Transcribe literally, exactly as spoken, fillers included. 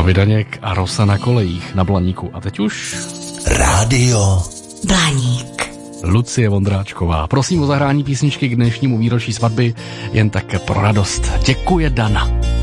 David Daněk a Rosa na kolejích na Blaníku. A teď už... Rádio Blaník. Lucie Vondráčková. Prosím o zahrání písničky k dnešnímu výročí svatby, jen tak pro radost. Děkuje Dana.